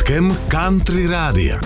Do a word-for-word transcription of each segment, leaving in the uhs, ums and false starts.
přítkem Country Rádia.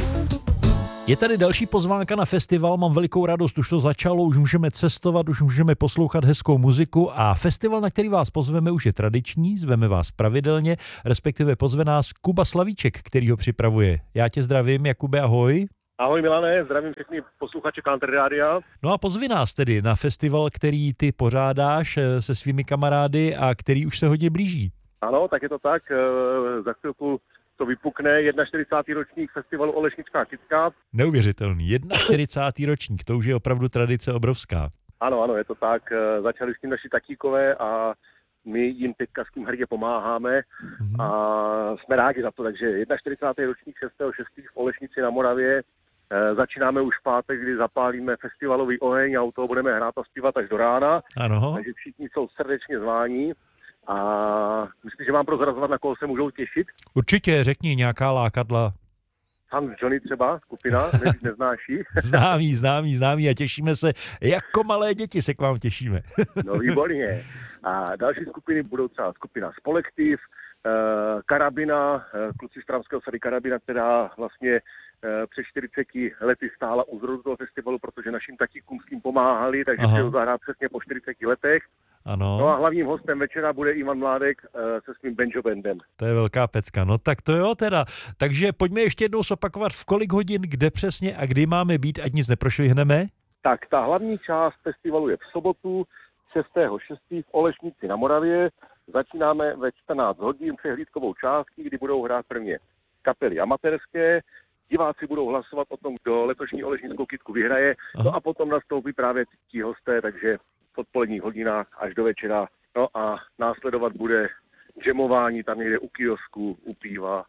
Je tady další pozvánka na festival, mám velikou radost, už to začalo, už můžeme cestovat, už můžeme poslouchat hezkou muziku a festival, na který vás pozveme, už je tradiční, zveme vás pravidelně, respektive pozve nás Kuba Slavíček, který ho připravuje. Já tě zdravím, Jakube, ahoj. Ahoj Milane, zdravím všechny posluchače Country Rádia. No a pozvi nás tedy na festival, který ty pořádáš se svými kamarády a který už se hodně blíží. Ano, tak je to tak, za chvilku to vypukne, čtyřicátý první ročník festivalu Olešnická kytka. Neuvěřitelný, čtyřicátý první ročník, to už je opravdu tradice obrovská. Ano, ano, je to tak, začali s tím naši tatíkové a my jim teďka s tím hrdě pomáháme mm-hmm. a jsme rádi za to, takže čtyřicátý první ročník šestého šestého v Olešnici na Moravě. Začínáme už v pátek, kdy zapálíme festivalový oheň a u toho budeme hrát a zpívat až do rána. Ano. Takže všichni jsou srdečně zváni. A myslím, že mám prozrazovat, na koho se můžou těšit? Určitě, řekni nějaká lákadla. Hans Johnny třeba, skupina, ne, neznáš jí? Známý, známý, známý a těšíme se, jako malé děti se k vám těšíme. No výborně. A další skupiny budou třeba skupina Spolektiv, eh, Karabina, eh, kluci z Tramského sady Karabina, která vlastně eh, před čtyřiceti lety stála u zrodu toho festivalu, protože našim tatíkům s tím pomáhali, takže si ho zahrát přesně po čtyřiceti letech. Ano. No a hlavním hostem večera bude Ivan Mládek uh, se svým banjo bandem. To je velká pecka, no tak to jo teda. Takže pojďme ještě jednou zopakovat, v kolik hodin, kde přesně a kdy máme být, ať nic neprošvihneme. Tak ta hlavní část festivalu je v sobotu šestého šestého v Olešnici na Moravě. Začínáme ve čtrnáct hodin přehlídkovou částí, kdy budou hrát prvně kapely amatérské. Diváci budou hlasovat o tom, kdo letošní Olešnickou kytku vyhraje. Aha. No a potom nastoupí právě ti hosté, takže v odpoledních hodinách až do večera. No a následovat bude džemování tam někde u kiosku, u piva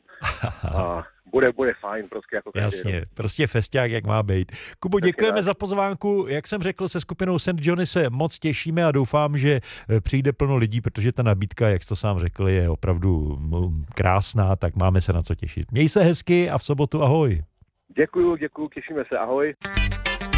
a bude, bude fajn prostě jako každý. Jasně, prostě festiák, jak má být. Kubo, děkujeme za pozvánku. Jak jsem řekl, se skupinou Saint Johnny se moc těšíme a doufám, že přijde plno lidí, protože ta nabídka, jak to sám řekl, je opravdu krásná, tak máme se na co těšit. Měj se hezky a v sobotu ahoj. Děkuju, děkuju, těšíme se, ahoj.